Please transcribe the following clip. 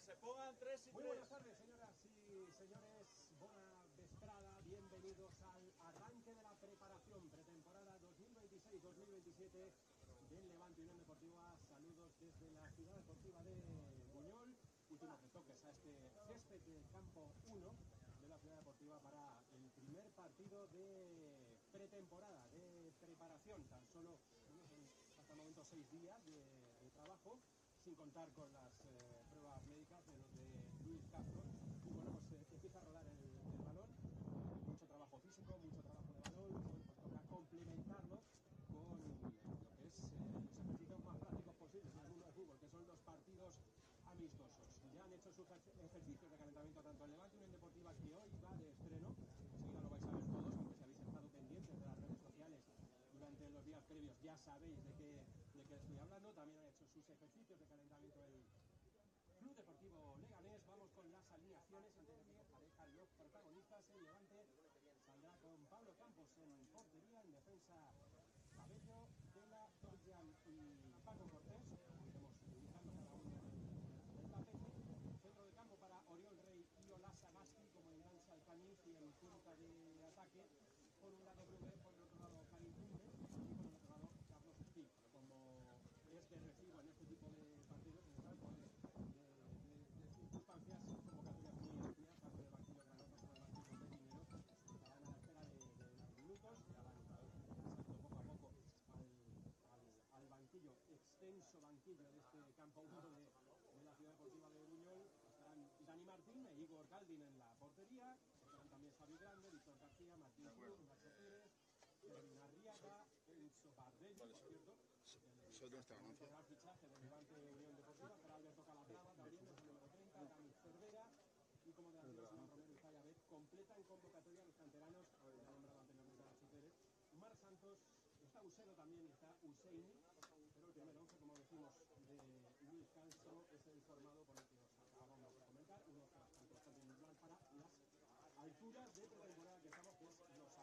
se pongan 3 y 3. Muy buenas tardes, señoras y señores. Buena vesprada. Bienvenidos al arranque de la preparación pretemporada 2026-2027 del Levante Unión Deportiva. Saludos desde la ciudad deportiva de Buñol. Últimos retoques a este césped del campo 1 de la ciudad deportiva para el primer partido de pretemporada, de preparación. Tan solo hasta el momento 6 días de trabajo, sin contar con las pruebas médicas de los de Luis Castro. Y bueno, pues empieza a rodar el balón, mucho trabajo físico, mucho trabajo de balón. Bueno, pues toca complementarlo con lo que es los ejercicios más prácticos posibles en el mundo del fútbol, que son los partidos amistosos. Ya han hecho sus ejercicios de calentamiento tanto el Levante Unión Deportiva, que hoy va de estreno, enseguida lo vais a ver todos, aunque si habéis estado pendientes de las redes sociales durante los días previos, ya sabéis de qué estoy hablando. También han hecho sus ejercicios de calentamiento el Club Deportivo Leganés. Vamos con las alineaciones antes de que aparezcan los protagonistas. El Levante saldrá con Pablo Campos en portería, en defensa Cabello, Tela, Torjan y Paco Cortés. Iremos utilizando cada uno del tapete. Centro de campo para Oriol Rey y Ola Sagasti como engancha al Caniz y en punta de ataque. Por un lado Brugge, por el otro lado Karim Pumbe y por el otro lado Carlos Espí. Como es de recibo en este tipo de partidos, en este tipo de circunstancias, convocatorias muy amplias, tanto de banquillo granota como de banquillo de dinero, estarán a la espera de los minutos, ya van pasando poco a poco al banquillo, extenso banquillo de este campo 1 de la ciudad deportiva de Buñol. Estarán Dani Martín e Igor Galdin en la portería, estarán también Xavi Grande, Víctor García, Martín Cruz, Nacho Pérez, Kevin Arriaga, Enzo Bardelli, por cierto, el gran fichaje del Levante Unión Deportiva, para Alberto Calatrava también, es el número 30, David Cervera, y como delanteros Iván Romero y Zayabet. Completan convocatoria los canteranos, ya nombrado anteriormente a Nacho Pérez, Mar Santos, está Usero también y está Useini, pero el primer 11, como decimos, de Luis Castro es el formado por el que os acabamos de comentar, unos bastante individual para las alturas de pretemporada que estamos